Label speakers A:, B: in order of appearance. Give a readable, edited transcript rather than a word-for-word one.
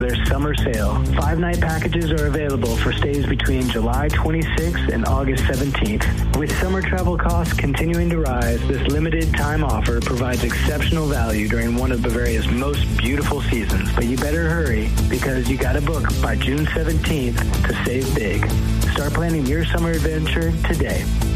A: their summer sale. 5-night packages are available for stays between July 26th and August 17th. With summer travel costs continuing to rise, this limited time offer provides exceptional value during one of Bavaria's most beautiful seasons. But you better hurry, because you gotta book by June 17th to save big. Start planning your summer adventure today.